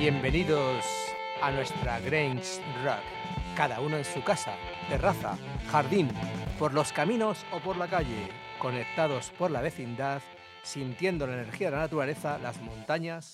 Bienvenidos a nuestra Grange Rock, cada uno en su casa, terraza, jardín, por los caminos o por la calle, conectados por la vecindad, sintiendo la energía de la naturaleza, las montañas